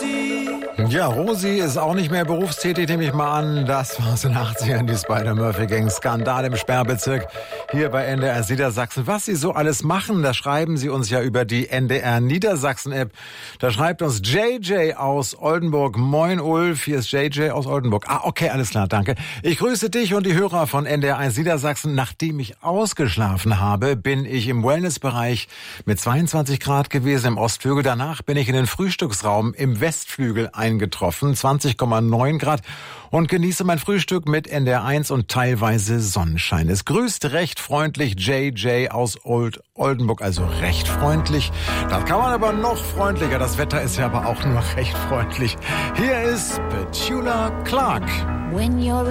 Ja, Rosi ist auch nicht mehr berufstätig, nehme ich mal an. Das war aus den 80ern, die Spider-Murphy-Gang. Skandal im Sperrbezirk hier bei NDR Niedersachsen. Was sie so alles machen, das schreiben sie uns ja über die NDR Niedersachsen-App. Da schreibt uns JJ aus Oldenburg. Moin Ulf, hier ist JJ aus Oldenburg. Ah, okay, alles klar, danke. Ich grüße dich und die Hörer von NDR 1 Niedersachsen. Nachdem ich ausgeschlafen habe, bin ich im Wellnessbereich mit 22 Grad gewesen im Ostflügel. Danach bin ich in den Frühstücksraum im Westflügel eingetroffen, 20,9 Grad, und genieße mein Frühstück mit NDR 1 und teilweise Sonnenschein. Es grüßt recht freundlich JJ aus Oldenburg, also recht freundlich. Das kann man aber noch freundlicher. Das Wetter ist ja aber auch nur recht freundlich. Hier ist Petula Clark. When you're